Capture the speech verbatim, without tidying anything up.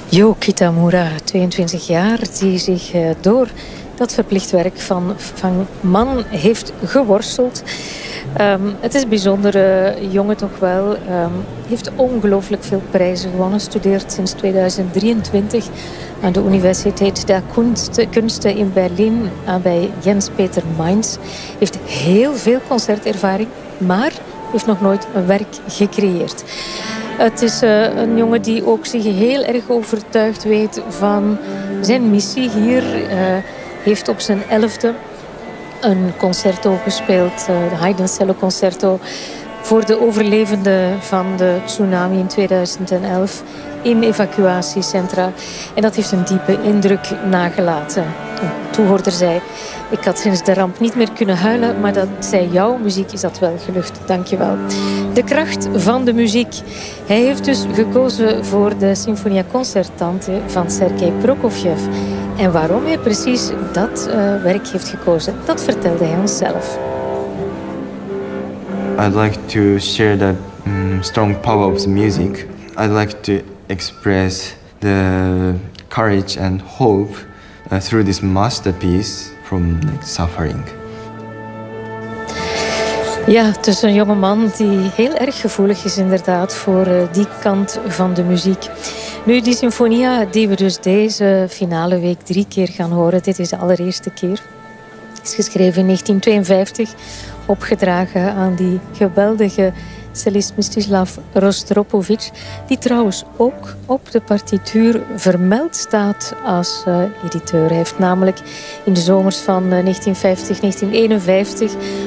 Jo Kitamura, tweeëntwintig jaar, die zich uh, door dat verplicht werk van, van man heeft geworsteld. Um, het is een bijzondere jongen toch wel. Um, heeft ongelooflijk veel prijzen gewonnen. Studeert sinds tweeduizend drieëntwintig aan de Universiteit der Kunsten in Berlijn bij Jens Peter Mainz. Heeft heel veel concertervaring, maar heeft nog nooit een werk gecreëerd. Het is uh, een jongen die ook zich heel erg overtuigd weet van zijn missie hier. Uh, heeft op zijn elfde een concerto gespeeld, uh, de Haydn Cello Concerto, voor de overlevenden van de tsunami in tweeduizend elf in evacuatiecentra. En dat heeft een diepe indruk nagelaten. Een toehoorder zei: ik had sinds de ramp niet meer kunnen huilen, maar dankzij jouw muziek is dat wel gelukt. Dank je wel. De kracht van de muziek. Hij heeft dus gekozen voor de Sinfonia Concertante van Sergei Prokofjev. En waarom hij precies dat uh, werk heeft gekozen, dat vertelde hij ons zelf. I'd like to share the um, strong power of the music. I'd like to express the courage and hope uh, through this masterpiece from like, suffering. Ja, het is een jongeman die heel erg gevoelig is inderdaad voor uh, die kant van de muziek. Nu, die symfonia die we dus deze finale week drie keer gaan horen. Dit is de allereerste keer. Is geschreven in negentien tweeënvijftig. Opgedragen aan die geweldige cellist Mstislav Rostropovich, die trouwens ook op de partituur vermeld staat als uh, editeur. Hij heeft namelijk in de zomers van uh, negentien vijftig, negentien eenenvijftig